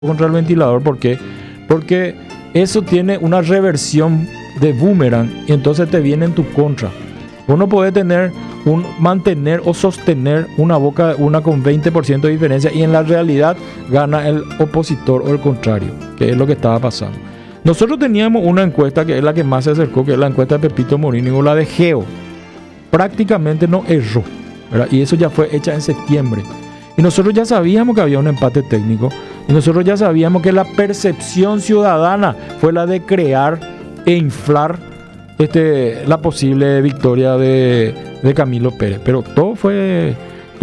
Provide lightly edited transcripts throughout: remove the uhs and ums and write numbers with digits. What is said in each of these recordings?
contra el ventilador. ¿Por qué? Porque eso tiene una reversión de boomerang y entonces te viene en tu contra. Vos no podés mantener o sostener una con 20% de diferencia y en la realidad gana el opositor o el contrario, que es lo que estaba pasando. Nosotros teníamos una encuesta que es la que más se acercó, que es la encuesta de Pepito Morini o la de Geo. Prácticamente no erró, ¿verdad? Y eso ya fue hecha en septiembre. Y nosotros ya sabíamos que había un empate técnico. Y nosotros ya sabíamos que la percepción ciudadana fue la de crear e inflar la posible victoria de Camilo Pérez. Pero todo fue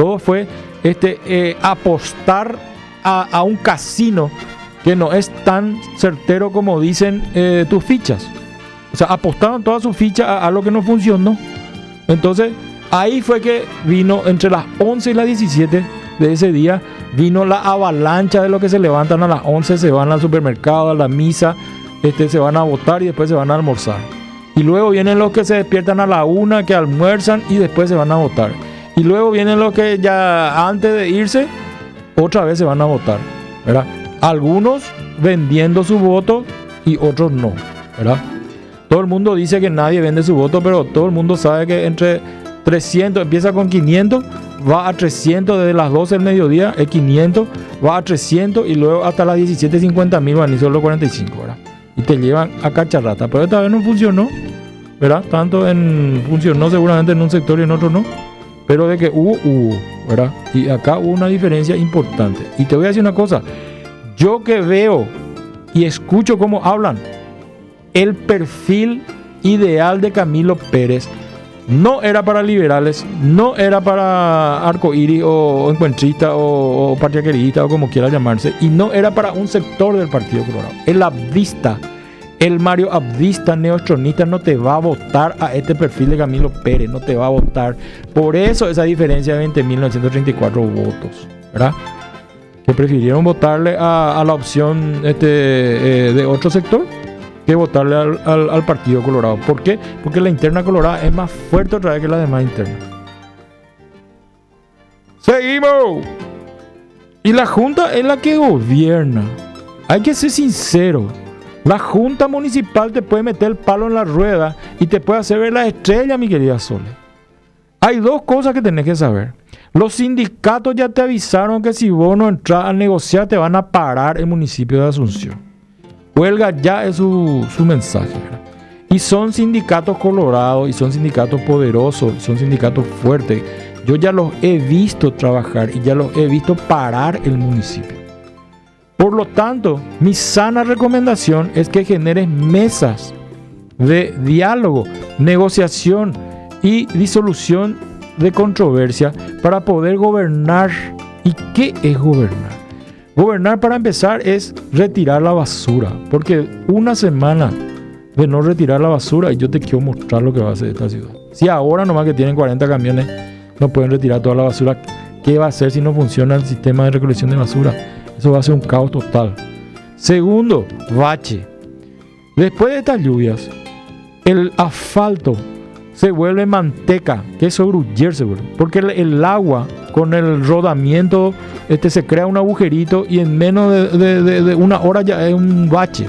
apostar a un casino que no es tan certero como dicen tus fichas. O sea, apostaron todas sus fichas a lo que no funcionó. Entonces, ahí fue que vino entre las 11 y las 17 de ese día, vino la avalancha de los que se levantan a las 11, se van al supermercado, a la misa, se van a votar y después se van a almorzar. Y luego vienen los que se despiertan a la 1, que almuerzan y después se van a votar. Y luego vienen los que ya antes de irse, otra vez se van a votar, ¿verdad? Algunos vendiendo su voto y otros no, ¿verdad? Todo el mundo dice que nadie vende su voto, pero todo el mundo sabe que entre 300, empieza con 500, va a 300 desde las 12 del mediodía, es 500, va a 300 y luego hasta las 17:50,000 van y solo 45, ¿verdad? Y te llevan a cacharrata, pero esta vez no funcionó, ¿verdad? Funcionó seguramente en un sector y en otro no, pero de que hubo, ¿verdad? Y acá hubo una diferencia importante. Y te voy a decir una cosa, yo que veo y escucho cómo hablan, el perfil ideal de Camilo Pérez no era para liberales, no era para arcoíris o encuentristas o patriarcalistas o como quiera llamarse, y no era para un sector del Partido Colorado. El abdista, el Mario Abdista neostronista no te va a votar a este perfil de Camilo Pérez, no te va a votar. Por eso esa diferencia de 20.934 votos, ¿verdad? Que prefirieron votarle a la opción de otro sector que votarle al Partido Colorado. ¿Por qué? Porque la interna colorada es más fuerte otra vez que la demás interna. ¡Seguimos! Y la Junta es la que gobierna. Hay que ser sincero. La Junta Municipal te puede meter el palo en la rueda y te puede hacer ver la estrella, mi querida Sole. Hay dos cosas que tenés que saber. Los sindicatos ya te avisaron que si vos no entras a negociar te van a parar el municipio de Asunción. Huelga ya es su mensaje, ¿verdad? Y son sindicatos colorados, y son sindicatos poderosos, son sindicatos fuertes. Yo ya los he visto trabajar y ya los he visto parar el municipio. Por lo tanto, mi sana recomendación es que generes mesas de diálogo, negociación y disolución de controversia para poder gobernar. ¿Y qué es gobernar? Gobernar, para empezar, es retirar la basura, porque una semana de no retirar la basura y yo te quiero mostrar lo que va a hacer esta ciudad. Si ahora nomás que tienen 40 camiones no pueden retirar toda la basura, ¿qué va a hacer si no funciona el sistema de recolección de basura? Eso va a ser un caos total. Segundo, bache. Después de estas lluvias, el asfalto se vuelve manteca, queso gruyere se vuelve, porque el agua con el rodamiento se crea un agujerito y en menos de una hora ya es un bache.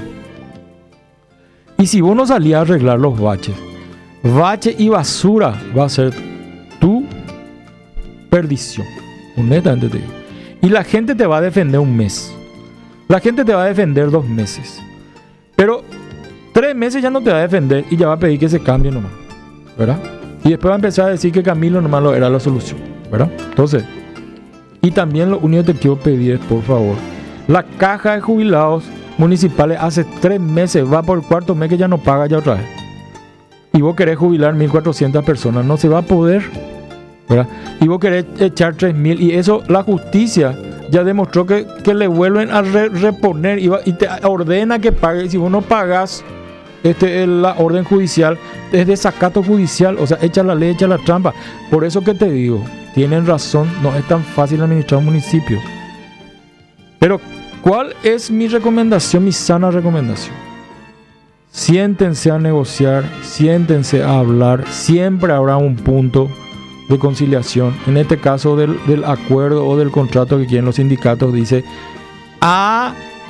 Y si vos no salías a arreglar los baches y basura va a ser tu perdición, honestamente te digo. Y la gente te va a defender un mes, la gente te va a defender 2 meses, pero 3 meses ya no te va a defender y ya va a pedir que se cambie nomás, ¿verdad? Y después va a empezar a decir que Camilo nomás era la solución, ¿verdad? Entonces, y también lo único que te quiero pedir es, por favor, la caja de jubilados municipales hace 3 meses, va por el 4º mes que ya no paga ya otra vez. Y vos querés jubilar 1.400 personas, no se va a poder, ¿verdad? Y vos querés echar 3.000 y eso la justicia ya demostró que le vuelven a reponer y te ordena que pague. Y si vos no pagas la orden judicial, es desacato judicial, o sea, echa la ley, echa la trampa. Por eso que te digo, tienen razón, no es tan fácil administrar un municipio. Pero, ¿cuál es mi recomendación, mi sana recomendación? Siéntense a negociar, siéntense a hablar, siempre habrá un punto de conciliación. En este caso del acuerdo o del contrato que quieren los sindicatos, dice A